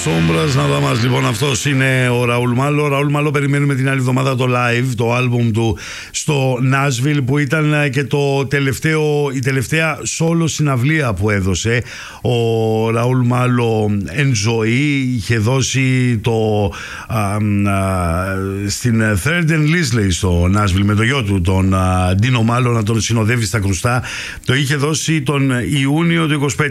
Sombras, να δω μας λοιπόν. Αυτός είναι ο Ραούλ Μάλο. Ο Ραούλ Μάλο περιμένουμε την άλλη εβδομάδα το live, το άλμπουμ του στο Nashville, που ήταν και η τελευταία solo συναυλία που έδωσε ο Ραούλ Μάλο εν ζωή. Είχε δώσει στην Third and Leslie στο Nashville με το γιο του, τον Ντίνο Μάλο, να τον συνοδεύει στα κρουστά. Το είχε δώσει τον Ιούνιο του 25,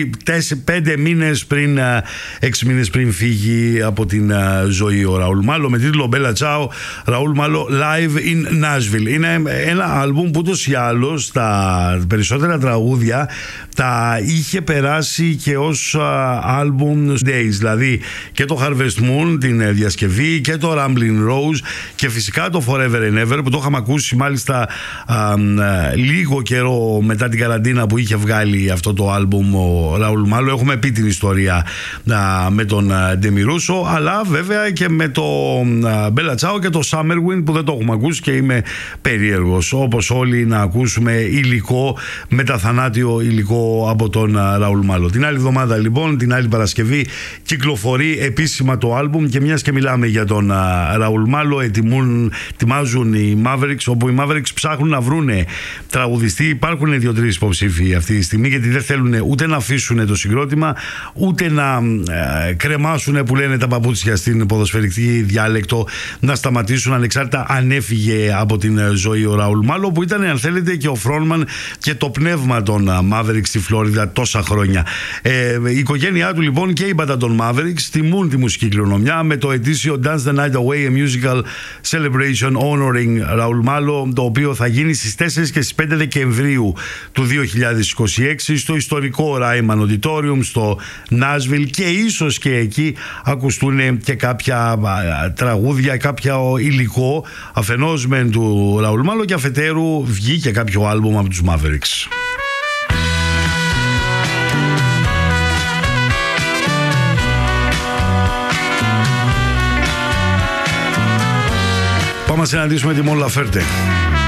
5 μήνες πριν, 6 μήνες πριν φύγει από την ζωή ο Ραούλ Μάλο, με τίτλο Bella Ciao, Ραούλ Μάλο Live in Nashville. Είναι ένα άλμπουμ που ούτως ή άλλως τα περισσότερα τραγούδια τα είχε περάσει και ως άλμπουμ days, δηλαδή και το Harvest Moon την διασκευή και το Ramblin' Rose και φυσικά το Forever and Ever, που το είχαμε ακούσει μάλιστα λίγο καιρό μετά την καραντίνα που είχε βγάλει αυτό το άλμπουμ ο Ραούλ Μάλο. Έχουμε πει την ιστορία με τον Ντεμιρούσο, αλλά βέβαια και με το Bella Ciao και το Summer Wind που δεν το έχουμε ακούσει και είμαι περίεργος, όπως όλοι, να ακούσουμε υλικό, μεταθανάτιο υλικό από τον Ραούλ Μάλο. Την άλλη εβδομάδα λοιπόν, την άλλη Παρασκευή, κυκλοφορεί επίσημα το άλμπουμ, και μιας και μιλάμε για τον Ραούλ Μάλο, ετοιμάζουν οι Mavericks, όπου οι Mavericks ψάχνουν να βρούνε τραγουδιστή. Υπάρχουν 2-3 υποψήφοι αυτή τη στιγμή, γιατί δεν θέλουν ούτε να αφήσουν το συγκρότημα, ούτε να κρεμάσουν, που λένε τα παπούτσια στην ποδοσφαιρική διάλεκτο, να σταματήσουν ανεξάρτητα αν έφυγε από την ζωή ο Ραούλ Μάλο, που ήταν, αν θέλετε, και ο frontman και το πνεύμα των Mavericks στη Φλόριδα τόσα χρόνια. Η οικογένειά του λοιπόν και η μπάντα των Mavericks τιμούν τη μουσική κληρονομιά με το ετήσιο Dance the Night Away, a musical celebration honoring Ραούλ Μάλο, το οποίο θα γίνει στις 4 και στις 5 Δεκεμβρίου του 2026 στο ιστορικό Ryman Auditorium στο Nashville, και ίσως και εκεί ακουστούν και κάποια τραγούδια, κάποιο υλικό, αφενός μεν του Ραούλ Μάλο και αφετέρου βγει και κάποιο άλμπουμ από τους Mavericks. Πάμε να συναντήσουμε τη Mon Laferte.